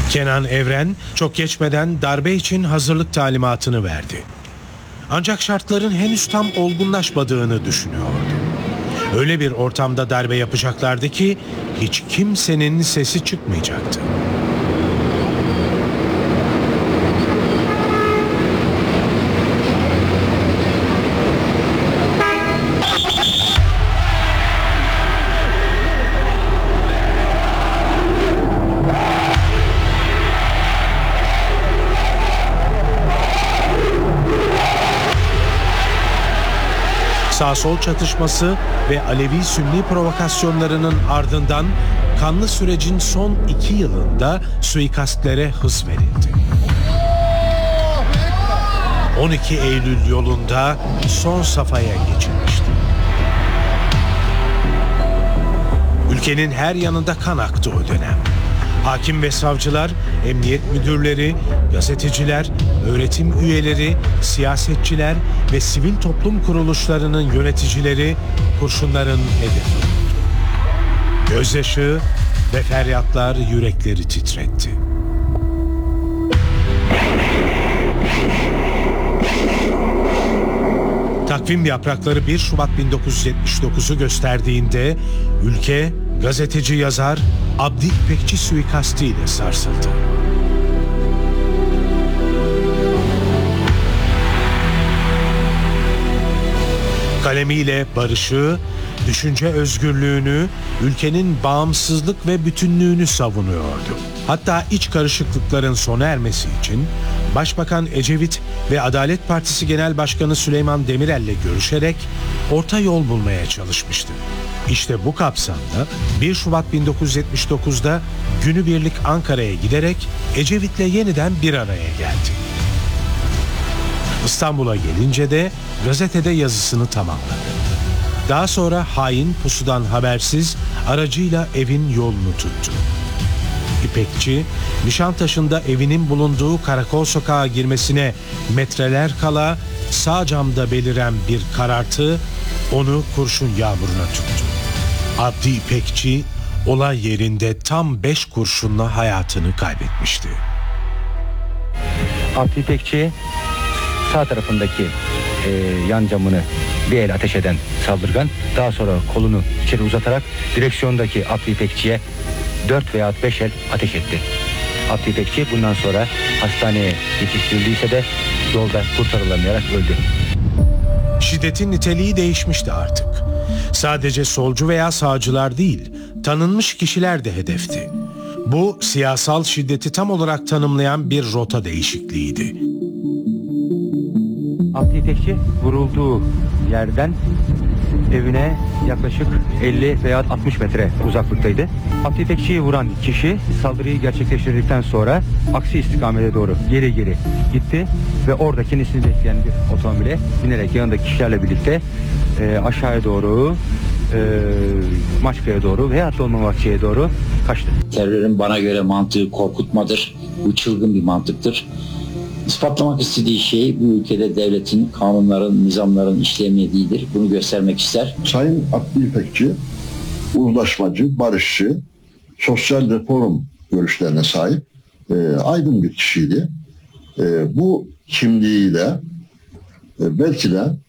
Kenan Evren çok geçmeden darbe için hazırlık talimatını verdi. Ancak şartların henüz tam olgunlaşmadığını düşünüyordu. Öyle bir ortamda darbe yapacaklardı ki hiç kimsenin sesi çıkmayacaktı. Sağ-sol çatışması ve Alevi-Sünni provokasyonlarının ardından kanlı sürecin son 2 yılında suikastlere hız verildi. 12 Eylül yolunda son safhaya geçilmişti. Ülkenin her yanında kan aktı o dönem. Hakim ve savcılar, emniyet müdürleri, gazeteciler, öğretim üyeleri, siyasetçiler ve sivil toplum kuruluşlarının yöneticileri kurşunların hedefi oldu. Gözyaşı ve feryatlar yürekleri titretti. Takvim yaprakları 1 Şubat 1979'u gösterdiğinde ülke gazeteci yazar Abdi İpekçi suikastiyle sarsıldı. Kalemiyle barışı, düşünce özgürlüğünü, ülkenin bağımsızlık ve bütünlüğünü savunuyordu. Hatta iç karışıklıkların sona ermesi için Başbakan Ecevit ve Adalet Partisi Genel Başkanı Süleyman Demirel'le görüşerek orta yol bulmaya çalışmıştı. İşte bu kapsamda 1 Şubat 1979'da günübirlik Ankara'ya giderek Ecevit'le yeniden bir araya geldi. İstanbul'a gelince de gazetede yazısını tamamladı. Daha sonra hain pusudan habersiz aracıyla evin yolunu tuttu. İpekçi, Nişantaşı'nda evinin bulunduğu Karakol Sokağa girmesine metreler kala sağ camda beliren bir karartı onu kurşun yağmuruna tuttu. Abdi İpekçi olay yerinde tam 5 kurşunla hayatını kaybetmişti. Abdi İpekçi sağ tarafındaki yan camını bir el ateş eden saldırgan daha sonra kolunu içeri uzatarak direksiyondaki Abdi İpekçi'ye 4 veya 5 el ateş etti. Abdi İpekçi bundan sonra hastaneye yetiştirildiyse de yolda kurtarılamayarak öldü. Şiddetin niteliği değişmişti artık. Sadece solcu veya sağcılar değil, tanınmış kişiler de hedefti. Bu siyasal şiddeti tam olarak tanımlayan bir rota değişikliğiydi. Abdi İpekçi vurulduğu yerden evine yaklaşık 50 veya 60 metre uzaklıktaydı. Abdi İpekçi'yi vuran kişi saldırıyı gerçekleştirdikten sonra aksi istikamete doğru geri gitti ve orada kendisini bekleyen bir otomobile binerek yanındaki kişilerle birlikte aşağıya doğru Maçka'ya doğru veya Dolmabahçe'ye doğru kaçtı. Terörün bana göre mantığı korkutmadır. Bu çılgın bir mantıktır. İspatlamak istediği şey bu ülkede devletin, kanunların, nizamların işlemediğidir. Bunu göstermek ister. Sayın Abdi İpekçi, uzlaşmacı, barışçı, sosyal reform görüşlerine sahip aydın bir kişiydi. Bu kimliğiyle belki de